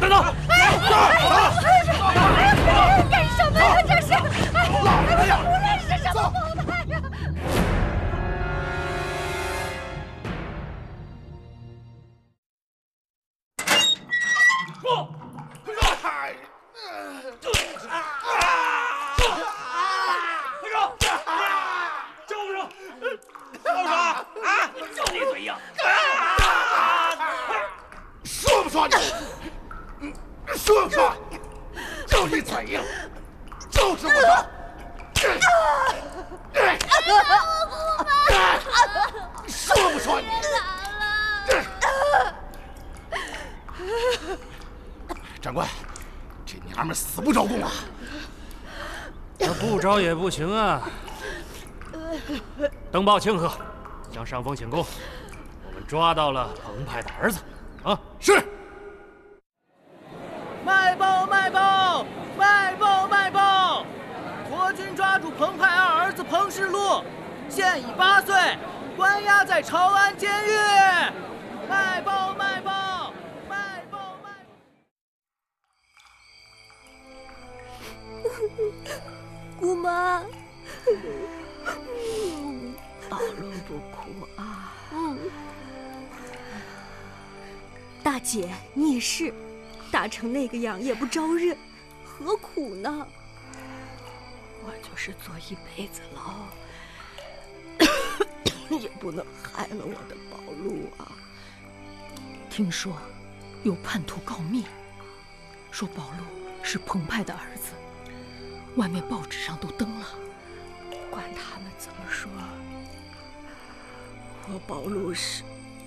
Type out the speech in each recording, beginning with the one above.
走！ 干什么呀？这是！无论是什么澎湃呀！ 就你嘴硬！ 说不说你？说不说？就你嘴硬，就是不说。说不说你？长官，这娘们死不招供啊！ 那不招也不行啊！登报清河，向上峰请功。我们抓到了澎湃的儿子。啊， 是。 卖报！卖报！卖报！卖报！国军抓住澎湃二儿子彭世禄，现已8岁，关押在朝安监狱。卖报！卖报！卖报！卖报！ 姑妈， 宝路不哭啊。 大姐，你也是，打成那个样也不招认，何苦呢？ 我就是坐一辈子牢，也不能害了我的宝路啊。听说有叛徒告密，说宝路是澎湃的儿子，外面报纸上都登了。管他们怎么说，我宝路是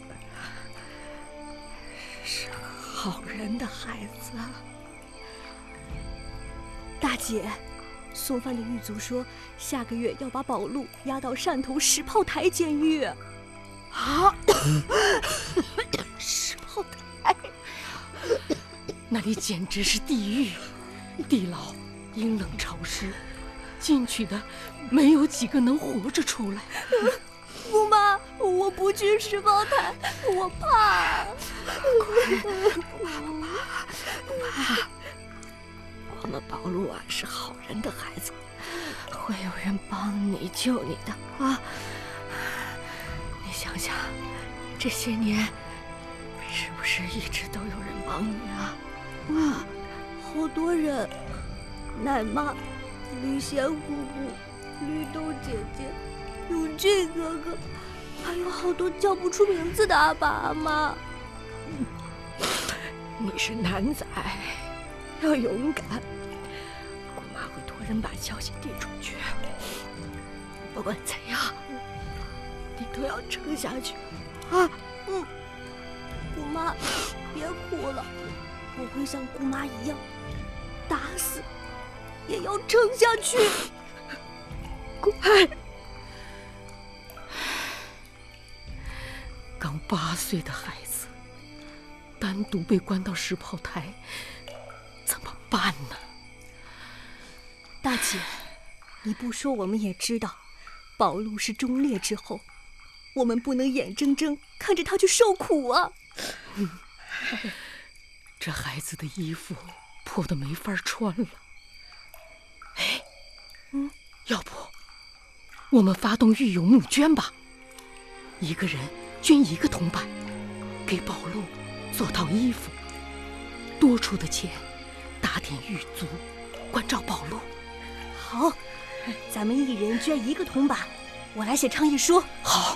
好人的孩子。 大姐，送饭的狱卒说，下个月要把宝路押到汕头石炮台监狱。 啊！石炮台，那里简直是地狱，地牢阴冷潮湿，进去的没有几个能活着出来。 姑妈，我不去石炮台，我怕。 不怕，我们宝路啊是好人的孩子，会有人帮你救你的啊！你想想，这些年是不是一直都有人帮你啊？ 好多人，奶妈、吕贤姑姑、绿豆姐姐、永俊哥哥，还有好多叫不出名字的阿爸阿妈。 你是男仔，要勇敢。姑妈会托人把消息递出去。不管怎样，你都要撑下去啊！ 姑妈，别哭了，我会像姑妈一样，打死也要撑下去。 乖，刚8岁的孩子，单独被关到石炮台，怎么办呢？ 大姐，你不说我们也知道，宝路是忠烈之后，我们不能眼睁睁看着他去受苦啊！ 这孩子的衣服破得没法穿了。哎，要不我们发动狱友募捐吧，一个人捐1个铜板，给宝路做套衣服，多出的钱打点狱卒，关照宝路。 好，咱们一人捐1个铜板，我来写倡议书。 好，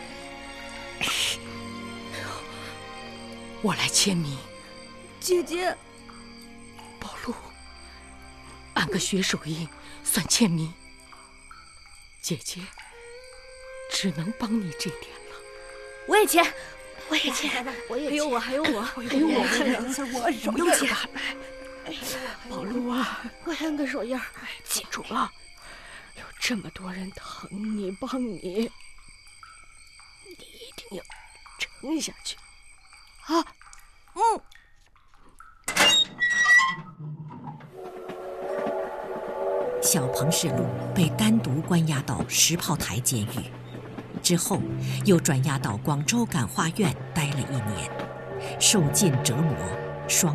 我来签名。 姐姐， 宝路，按个血手印算签名。姐姐只能帮你这点了。 我也签， 我也签， 还有我，还有我， 还有我， 什么都签。 宝路啊，我按个手印，记住了，有这么多人疼你帮你，你一定要撑下去啊！ 小彭世禄被单独关押到石炮台监狱，之后又转押到广州感化院待了1年，受尽折磨，双